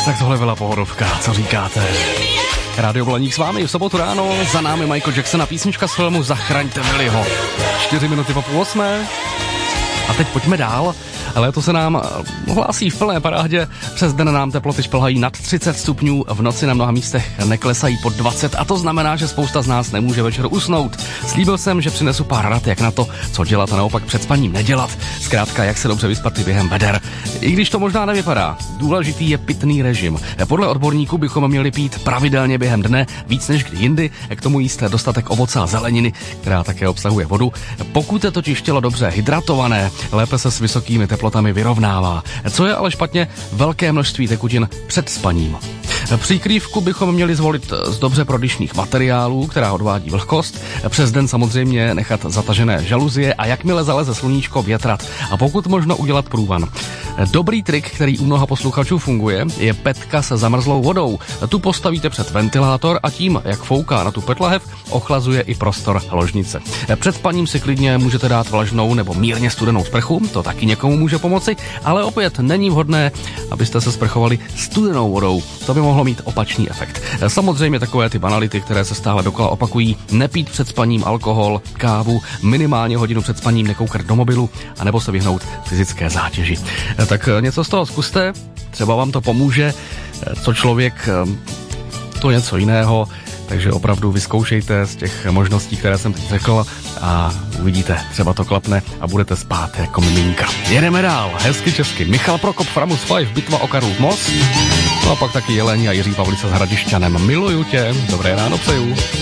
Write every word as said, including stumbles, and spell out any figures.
Tak tohle byla pohodovka, co říkáte? Rádio Blaník s vámi v sobotu ráno, za námi Michael Jackson a písnička z filmu Zachraňte Willyho. Čtyři minuty po půl osmé. A teď pojďme dál. Léto se nám hlásí v plné parádě. Přes den nám teploty šplhají nad třicet stupňů, v noci na mnoha místech neklesají pod dvacet a to znamená, že spousta z nás nemůže večer usnout. Slíbil jsem, že přinesu pár rad, jak na to, co dělat a naopak před spaním nedělat. Zkrátka, jak se dobře vyspat i během veder. I když to možná nevypadá, důležitý je pitný režim. Podle odborníků bychom měli pít pravidelně během dne, víc než kdy jindy, k tomu jíst dostatek ovoce a zeleniny, která také obsahuje vodu. Pokud je totiž tělo dobře hydratované, lépe se s vysokými teplotami vyrovnává. Co je ale špatně, velké množství tekutin před spaním. Přikrývku bychom měli zvolit z dobře prodyšných materiálů, která odvádí vlhkost. Přes den samozřejmě nechat zatažené žaluzie a jakmile zaleze sluníčko, větrat. A pokud možno udělat průvan. Dobrý trik, který u mnoha posluchačů funguje, je petka se zamrzlou vodou. Tu postavíte před ventilátor a tím, jak fouká na tu petlahev, ochlazuje i prostor ložnice. Před spaním si klidně můžete dát vlažnou nebo mírně studenou sprchu, to taky někomu může pomoci, ale opět není vhodné, abyste se sprchovali studenou vodou. To by mohlo mít opačný efekt. Samozřejmě takové ty banality, které se stále dokola opakují, nepít před spaním alkohol, kávu, minimálně hodinu před spaním nekoukat do mobilu, anebo se vyhnout fyzické zátěži. Tak něco z toho zkuste, třeba vám to pomůže, co člověk, to něco jiného, takže opravdu vyzkoušejte z těch možností, které jsem teď řekl a uvidíte, třeba to klapne a budete spát jako miminka. Jedeme dál, hezky česky. Michal Prokop, Framus Five, Bitva o Karlův most. No a pak taky Jelení a Jiří Pavlice s Hradišťanem. Miluju tě, dobré ráno přeju.